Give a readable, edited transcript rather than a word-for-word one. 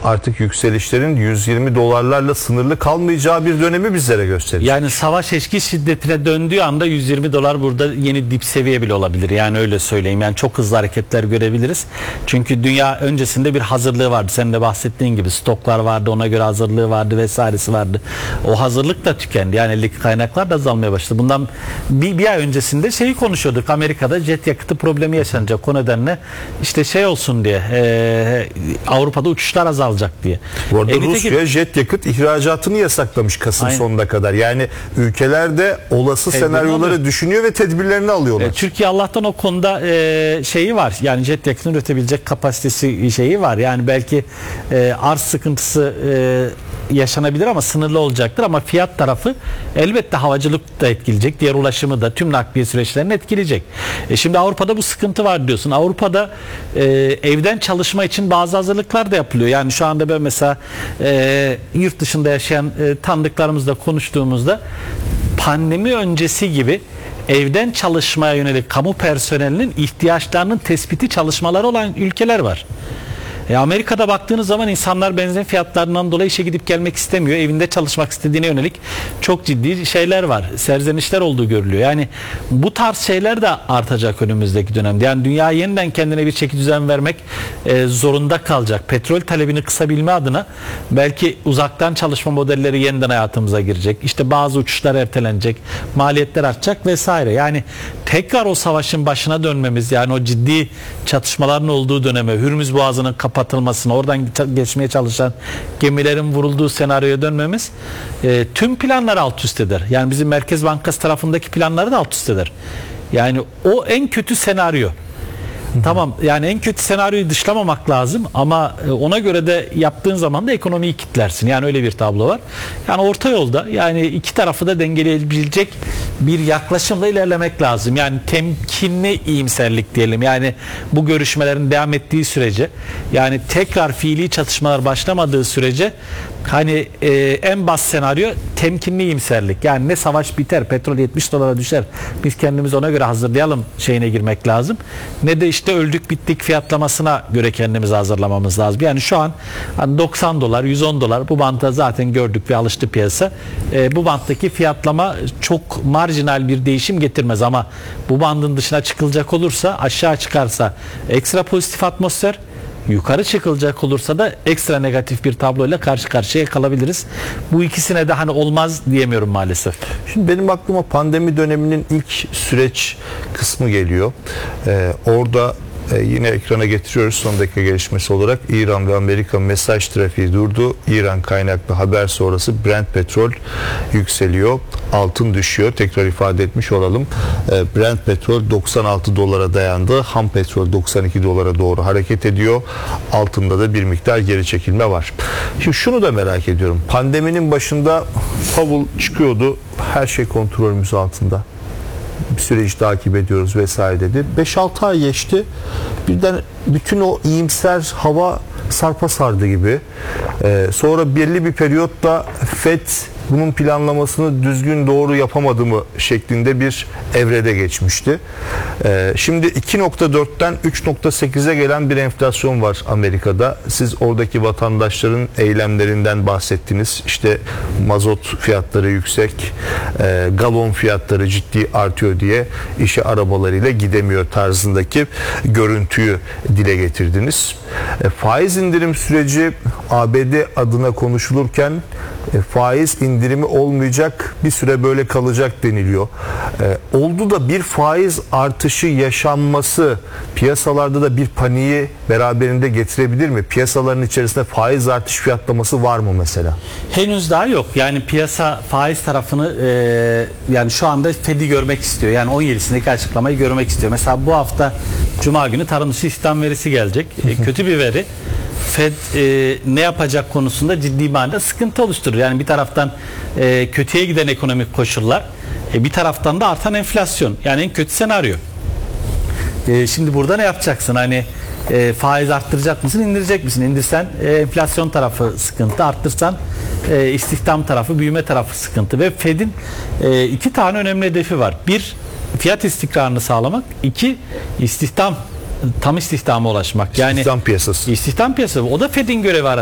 artık yükselişlerin 120 dolarlarla sınırlı kalmayacağı bir dönemi bizlere gösterecek. Yani savaş eski şiddetine döndüğü anda 120 dolar burada yeni dip seviye bile olabilir. Yani öyle söyleyeyim. Yani çok hızlı hareketler görebiliriz. Çünkü dünya öncesinde bir hazırlığı vardı. Senin de bahsettiğin gibi stoklar vardı, ona göre hazırlığı vardı vesairesi vardı. O hazırlık da tükendi. Yani eldeki kaynaklar da azalmaya başladı. Bundan bir ay öncesinde şeyi konuşuyorduk. Amerika'da jet yakıtı problemi yaşanacak. O nedenle işte şey olsun diye Avrupa'da uçuşlar azalacak diye. Bu arada Rusya jet yakıt ihracatını yasaklamış Kasım sonuna kadar. Yani ülkeler de olası senaryoları düşünüyor ve tedbirlerini alıyorlar. Türkiye Allah'tan o konuda şeyi var. Yani jet yakıtını üretebilecek kapasitesi şeyi var. Yani belki arz sıkıntısı yaşanabilir ama sınırlı olacaktır, ama fiyat tarafı elbette havacılık da etkileyecek, diğer ulaşımı da, tüm nakliye süreçlerini etkileyecek. Şimdi Avrupa'da bu sıkıntı var diyorsun. Avrupa'da evden çalışma için bazı hazırlıklar da yapılıyor. Yani şu anda ben mesela yurt dışında yaşayan tanıdıklarımızla konuştuğumuzda pandemi öncesi gibi evden çalışmaya yönelik kamu personelinin ihtiyaçlarının tespiti çalışmaları olan ülkeler var. Amerika'da baktığınız zaman insanlar benzin fiyatlarından dolayı işe gidip gelmek istemiyor. Evinde çalışmak istediğine yönelik çok ciddi şeyler var. Serzenişler olduğu görülüyor. Yani bu tarz şeyler de artacak önümüzdeki dönemde. Yani dünya yeniden kendine bir çeki düzen vermek zorunda kalacak. Petrol talebini kısabilme adına belki uzaktan çalışma modelleri yeniden hayatımıza girecek. İşte bazı uçuşlar ertelenecek. Maliyetler artacak vesaire. Yani tekrar o savaşın başına dönmemiz, yani o ciddi çatışmaların olduğu döneme, Hürmüz Boğazı'nın kapatılmasına, oradan geçmeye çalışan gemilerin vurulduğu senaryoya dönmemiz tüm planları alt üst eder. Yani bizim Merkez Bankası tarafındaki planları da alt üst eder. Yani o en kötü senaryo. Tamam, yani en kötü senaryoyu dışlamamak lazım ama ona göre de yaptığın zaman da ekonomiyi kitlersin. Yani öyle bir tablo var. Yani orta yolda, yani iki tarafı da dengeleyebilecek bir yaklaşımla ilerlemek lazım. Yani temkinli iyimserlik diyelim. Yani bu görüşmelerin devam ettiği sürece, yani tekrar fiili çatışmalar başlamadığı sürece hani en bas senaryo temkinli iyimserlik. Yani ne savaş biter, petrol 70 dolara düşer, biz kendimizi ona göre hazırlayalım şeyine girmek lazım. Ne de işte öldük bittik fiyatlamasına göre kendimizi hazırlamamız lazım. Yani şu an hani 90 dolar, 110 dolar bu bantta zaten gördük ve alıştı piyasa. Bu banttaki fiyatlama çok marjinal bir değişim getirmez, ama bu bandın dışına çıkılacak olursa, aşağı çıkarsa ekstra pozitif atmosfer, yukarı çıkılacak olursa da ekstra negatif bir tabloyla karşı karşıya kalabiliriz. Bu ikisine de hani olmaz diyemiyorum maalesef. Şimdi benim aklıma pandemi döneminin ilk süreç kısmı geliyor. Orada yine ekrana getiriyoruz son dakika gelişmesi olarak. İran ve Amerika mesaj trafiği durdu. İran kaynaklı haber sonrası Brent petrol yükseliyor. Altın düşüyor. Tekrar ifade etmiş olalım. Brent petrol 96 dolara dayandı. Ham petrol 92 dolara doğru hareket ediyor. Altında da bir miktar geri çekilme var. Şimdi şunu da merak ediyorum. Pandeminin başında Powell çıkıyordu. Her şey kontrolümüz altında, bir süreci takip ediyoruz vesaire dedi. 5-6 ay geçti. Birden bütün o iyimser hava sarpa sardı gibi. Sonra belli bir periyotta FED bunun planlamasını düzgün doğru yapamadı mı şeklinde bir evrede geçmişti. Şimdi 2.4'ten 3.8'e gelen bir enflasyon var Amerika'da. Siz oradaki vatandaşların eylemlerinden bahsettiniz. İşte mazot fiyatları yüksek, galon fiyatları ciddi artıyor diye işe arabalarıyla gidemiyor tarzındaki görüntüyü dile getirdiniz. Faiz indirim süreci ABD adına konuşulurken faiz indirimi olmayacak, bir süre böyle kalacak deniliyor. Oldu da bir faiz artışı yaşanması piyasalarda da bir paniği beraberinde getirebilir mi? Piyasaların içerisinde faiz artış fiyatlaması var mı mesela? Henüz daha yok. Yani piyasa faiz tarafını yani şu anda Fed'i görmek istiyor. Yani 17'sindeki açıklamayı görmek istiyor. Mesela bu hafta Cuma günü tarım dışı istihdam verisi gelecek. Kötü bir veri. Fed ne yapacak konusunda ciddi manada sıkıntı oluşturur. Yani bir taraftan kötüye giden ekonomik koşullar, bir taraftan da artan enflasyon. Yani en kötü senaryo. Şimdi burada ne yapacaksın? Hani faiz arttıracak mısın, indirecek misin? İndirsen enflasyon tarafı sıkıntı, arttırsan istihdam tarafı, büyüme tarafı sıkıntı. Ve Fed'in iki tane önemli hedefi var. Bir, fiyat istikrarını sağlamak. İki, tam istihdama ulaşmak. Yani İstihdam piyasası. İstihdam piyasası. O da Fed'in görevi arasında.